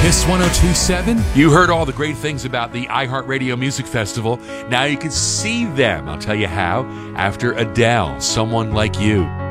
Kiss 1027. You heard all the great things about the iHeartRadio Music Festival. Now you can see them. I'll tell you how. After Adele, Someone Like You.